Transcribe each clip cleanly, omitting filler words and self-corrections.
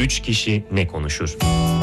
3 kişi ne konuşur?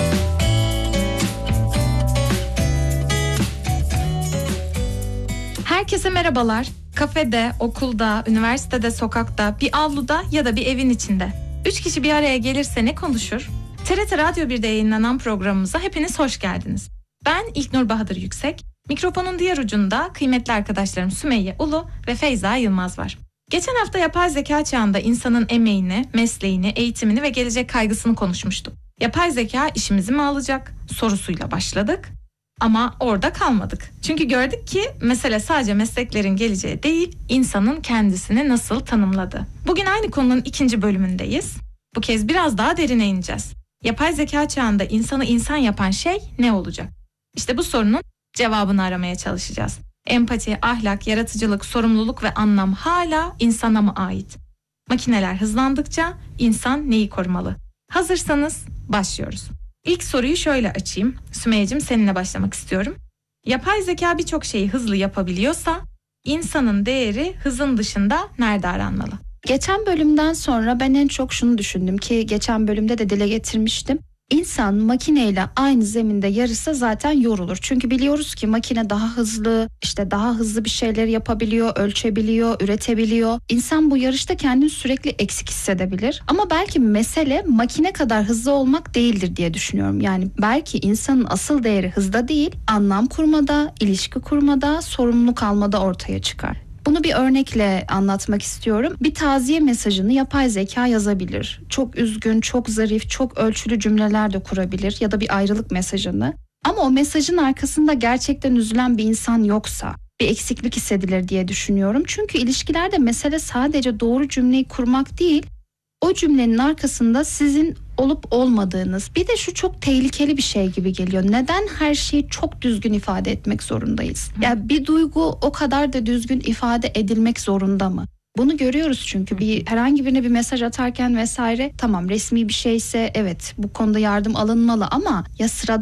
Herkese merhabalar. Kafede, okulda, üniversitede, sokakta, bir avluda ya da bir evin içinde 3 kişi bir araya gelirse ne konuşur? TRT Radyo 1'de yayınlanan programımıza hepiniz hoş geldiniz. Ben İlknur Bahadır Yüksek, mikrofonun diğer ucunda kıymetli arkadaşlarım Sümeyye Ulu ve Feyza Yılmaz var. Geçen hafta yapay zeka çağında insanın emeğini, mesleğini, eğitimini ve gelecek kaygısını konuşmuştuk. Yapay zeka işimizi mi alacak sorusuyla başladık. Ama orada kalmadık. Çünkü gördük ki mesele sadece mesleklerin geleceği değil, insanın kendisini nasıl tanımladığı. Bugün aynı konunun 2. bölümündeyiz. Bu kez biraz daha derine ineceğiz. Yapay zeka çağında insanı insan yapan şey ne olacak? İşte bu sorunun cevabını aramaya çalışacağız. Empati, ahlak, yaratıcılık, sorumluluk ve anlam hala insana mı ait? Makineler hızlandıkça insan neyi korumalı? Hazırsanız başlıyoruz. İlk soruyu şöyle açayım. Sümeyye'cim, seninle başlamak istiyorum. Yapay zeka birçok şeyi hızlı yapabiliyorsa insanın değeri hızın dışında nerede aranmalı? Geçen bölümden sonra ben en çok şunu düşündüm ki geçen bölümde de dile getirmiştim. İnsan makineyle aynı zeminde yarışsa zaten yorulur. Çünkü biliyoruz ki makine daha hızlı, daha hızlı bir şeyler yapabiliyor, ölçebiliyor, üretebiliyor. İnsan bu yarışta kendini sürekli eksik hissedebilir. Ama belki mesele makine kadar hızlı olmak değildir diye düşünüyorum. Yani belki insanın asıl değeri hızda değil, anlam kurmada, ilişki kurmada, sorumluluk almada ortaya çıkar. Bunu bir örnekle anlatmak istiyorum. Bir taziye mesajını yapay zeka yazabilir. Çok üzgün, çok zarif, çok ölçülü cümleler de kurabilir ya da bir ayrılık mesajını. Ama o mesajın arkasında gerçekten üzülen bir insan yoksa bir eksiklik hissedilir diye düşünüyorum. Çünkü ilişkilerde mesele sadece doğru cümleyi kurmak değil, o cümlenin arkasında sizin olup olmadığınız, bir de şu çok tehlikeli bir şey gibi geliyor. Neden her şeyi çok düzgün ifade etmek zorundayız? Yani bir duygu o kadar da düzgün ifade edilmek zorunda mı? Bunu görüyoruz çünkü herhangi birine bir mesaj atarken vesaire, tamam resmi bir şeyse evet bu konuda yardım alınmalı ama ya sıradan